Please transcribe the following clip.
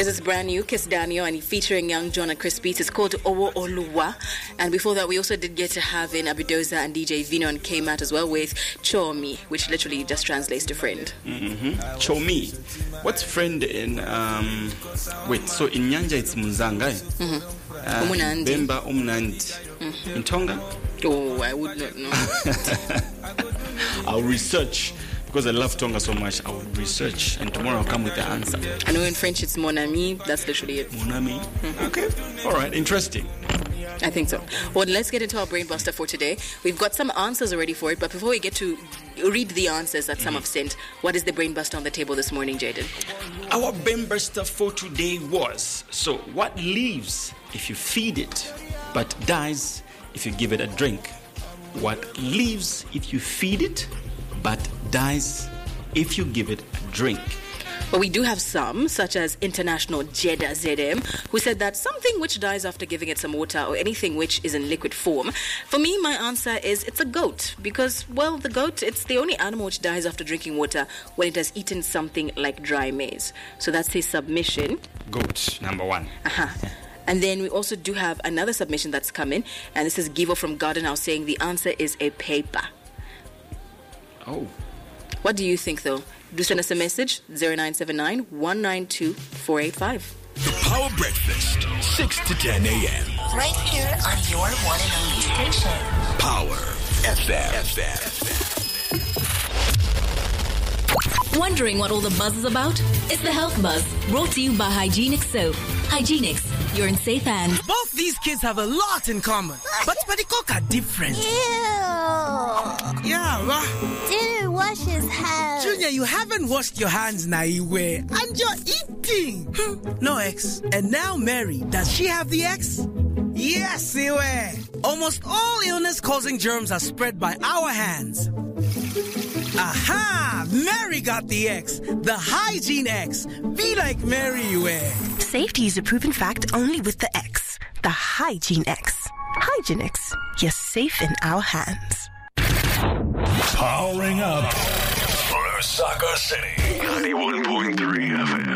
This is brand new, Kiss Daniel, and featuring Young John and Chris Beats. It's called Owo Oluwa. And before that, we also did get to have in Abidoza and DJ Vino and K-Mat as well with Chomi, which literally just translates to friend. Chomi. What's friend in... so in Nyanja it's Muzanga. Bemba Umnandi. In Tonga? Oh, I would not know. I'll research. Because I love Tonga so much, I will research and tomorrow I'll come with the answer. I know in French it's Mon Ami, that's literally it. Mon Ami? Okay. Alright, interesting. I think so. Well, let's get into our brain buster for today. We've got some answers already for it, but before we get to read the answers that some have sent, what is the brain buster on the table this morning, Jaden? Our brain buster for today was, so what lives if you feed it, but dies if you give it a drink? What lives if you feed it, but dies if you give it a drink? But we do have some, such as International Jeddah ZM, who said that something which dies after giving it some water or anything which is in liquid form. For me, my answer is it's a goat because, well, the goat, it's the only animal which dies after drinking water when it has eaten something like dry maize. So that's his submission. Goat, number one. And then we also do have another submission that's come in, and this is Givo from Garden House saying the answer is a paper. Oh. What do you think, though? Do send us a message, 0979-192-485. The Power Breakfast, 6 to 10 a.m. Right here on your one and only station. Power FM. Wondering what all the buzz is about? It's the Health Buzz, brought to you by Hygienix Soap. Hygienix, you're in safe hands. Both these kids have a lot in common, but the cook are different. Ew. Yeah, Didn't wash his hands. Junior, you haven't washed your hands, Naiwe, and you're eating. No X. And now Mary, does she have the X? Yes, Iwe. Almost all illness-causing germs are spread by our hands. Aha! Mary got the X. The Hygiene X. Be like Mary, Iwe. Safety is a proven fact only with the X. The Hygiene X. Hygienix. You're safe in our hands. Powering up for Osaka City. 91.3 FM.